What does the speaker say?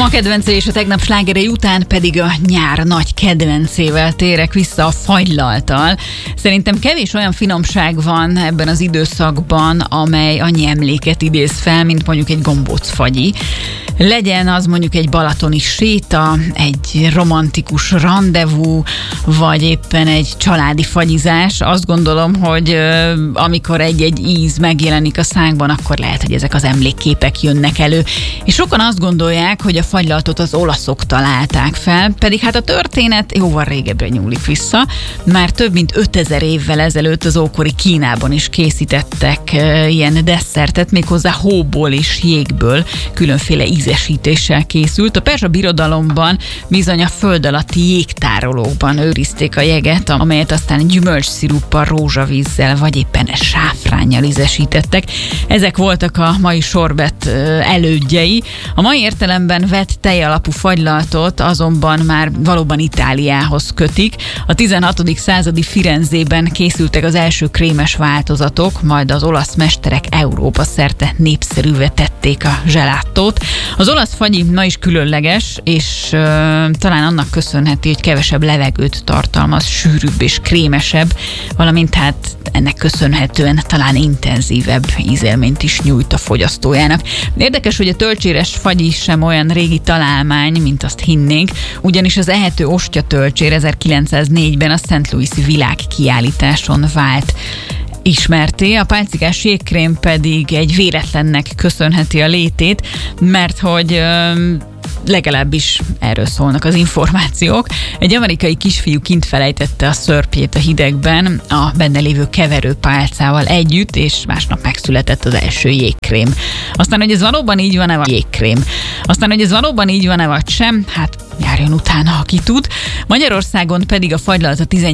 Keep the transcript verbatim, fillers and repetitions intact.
Ma kedvence és a tegnap slágerei után pedig a nyár nagy kedvencével térek vissza, a fagylalttal. Szerintem kevés olyan finomság van ebben az időszakban, amely annyi emléket idéz fel, mint mondjuk egy gombócfagyi. Legyen az mondjuk egy balatoni séta, egy romantikus randevú, vagy éppen egy családi fagyizás. Azt gondolom, hogy euh, amikor egy-egy íz megjelenik a szánkban, akkor lehet, hogy ezek az emlékképek jönnek elő. És sokan azt gondolják, hogy a fagylaltot az olaszok találták fel, pedig hát a történet jóval régebbre nyúlik vissza. Már több mint ötezer évvel ezelőtt az ókori Kínában is készítettek uh, ilyen desszertet, méghozzá hóból és jégből, különféle ízesítéssel készült. A perzsa birodalomban bizony a föld alatti jégtárolókban őrizték a jeget, amelyet aztán gyümölcssziruppal, rózsavízzel vagy éppen sáfránnyal ízesítettek. Ezek voltak a mai sorbet elődjei. A mai értelemben vett tejalapú fagylaltot azonban már valóban Itáliához kötik. A tizenhatodik századi Firenzében készültek az első krémes változatok, majd az olasz mesterek Európa szerte népszerűvé tették a zselátót. Az olasz fagyi ma is különleges, és uh, talán annak köszönheti, hogy kevesebb levegőt tartalmaz, sűrűbb és krémesebb, valamint hát ennek köszönhetően talán intenzívebb ízélményt is nyújt a fogyasztójának. Érdekes, hogy a tölcséres fagyi sem olyan régi találmány, mint azt hinnénk, ugyanis az ehető ostya-tölcsér ezerkilencszáznégyben a Saint Louis-i világkiállításon vált ismerté, a pálcikás jégkrém pedig egy véletlennek köszönheti a létét, mert hogy ö, legalábbis erről szólnak az információk. Egy amerikai kisfiú kint felejtette a szörpjét a hidegben a benne lévő keverőpálcával együtt, és másnap megszületett az első jégkrém. Aztán, hogy ez valóban így van-e, vagy jégkrém. Aztán, hogy ez valóban így van-e, vagy sem, hát járjon utána, aki tud. Magyarországon pedig a fagylalt a